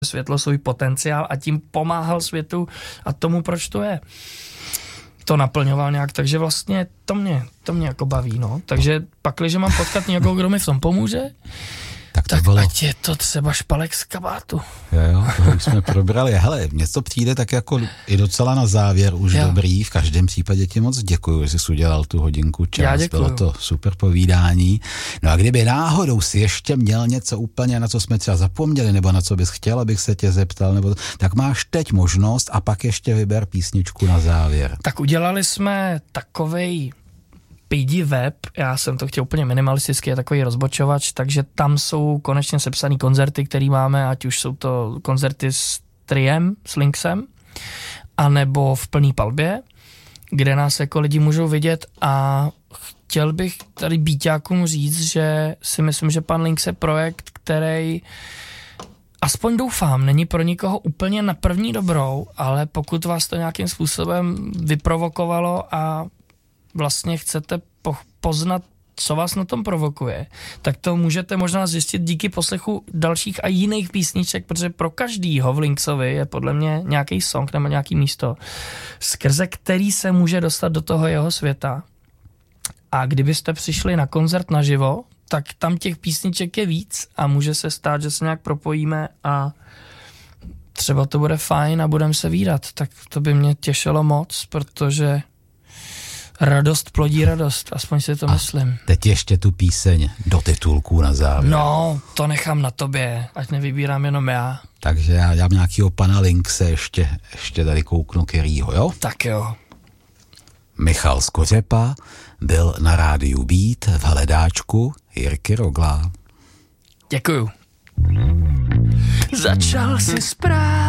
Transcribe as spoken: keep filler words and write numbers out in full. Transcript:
světlo svůj potenciál a tím pomáhal světu a tomu, proč to je. To naplňoval nějak, takže vlastně to mě, to mě jako baví, no. Takže pakliže mám potkat někoho, kdo mi v tom pomůže, tak, to tak bylo... ať je to třeba Špalek z kabátu. Jo, jo, to už jsme probrali. Hele, mně to přijde tak jako i docela na závěr už jo. Dobrý. V každém případě ti moc děkuju, že jsi udělal tu hodinku čas. Já děkuju. Bylo to super povídání. No a kdyby náhodou si ještě měl něco úplně, na co jsme třeba zapomněli, nebo na co bys chtěl, abych se tě zeptal, nebo tak máš teď možnost a pak ještě vyber písničku na závěr. Tak udělali jsme takovej Pidi web, já jsem to chtěl úplně minimalisticky, je takový rozbočovač, takže tam jsou konečně sepsaný koncerty, který máme, ať už jsou to koncerty s Triem, s Lynxem, anebo v plný palbě, kde nás jako lidi můžou vidět a chtěl bych tady Bíťákům říct, že si myslím, že pan Lynx je projekt, který aspoň doufám, není pro nikoho úplně na první dobrou, ale pokud vás to nějakým způsobem vyprovokovalo a vlastně chcete po- poznat, co vás na tom provokuje, tak to můžete možná zjistit díky poslechu dalších a jiných písniček, protože pro každýho v Lynxovi je podle mě nějaký song nebo nějaký místo, skrze který se může dostat do toho jeho světa. A kdybyste přišli na koncert naživo, tak tam těch písniček je víc a může se stát, že se nějak propojíme a třeba to bude fajn a budeme se vídat. Tak to by mě těšilo moc, protože radost plodí radost, aspoň si to a myslím. Teď ještě tu píseň do titulků na závěr. No, to nechám na tobě, ať nevybírám jenom já. Takže já dám nějakýho pana Lynxe, ještě, ještě tady kouknu Kerýho, jo? Tak jo. Michal Skořepa byl na rádiu Beat v hledáčku Jirky Rogla. Děkuju. Začal si správně